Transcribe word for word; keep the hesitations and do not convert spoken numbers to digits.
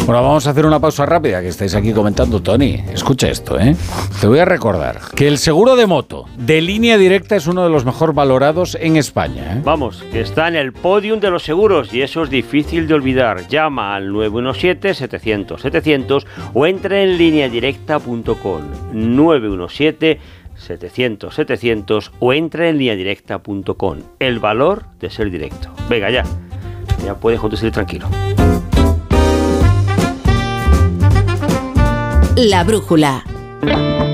Bueno, vamos a hacer una pausa rápida, que estáis aquí comentando, Tony. Escucha esto, ¿eh? Te voy a recordar que el seguro de moto de Línea Directa es uno de los mejor valorados en España, ¿eh? Vamos, que está en el podium de los seguros y eso es difícil de olvidar. Llama al nueve uno siete, setecientos, setecientos o entra en línea directa punto com. nueve uno siete, setecientos, setecientos o entra en línea directa punto com. El valor de ser directo. Venga, ya. Ya puedes conducir tranquilo. La brújula.